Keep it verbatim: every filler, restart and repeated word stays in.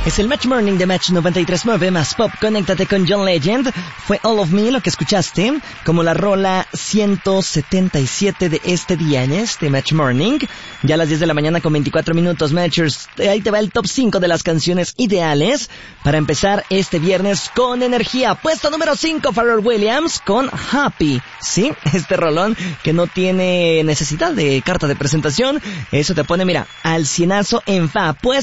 Es el Match Morning de Match noventa y tres punto nueve más Pop. Conéctate con John Legend. Fue All of Me lo que escuchaste como la rola ciento setenta y siete de este día en este Match Morning. Ya a las diez de la mañana con veinticuatro minutos, Matchers. Ahí te va el top cinco de las canciones ideales para empezar este viernes con energía. Puesto número cinco, Pharrell Williams con Happy. Sí, este rolón que no tiene necesidad de carta de presentación. Eso te pone, mira, al cienazo en fa. Puesto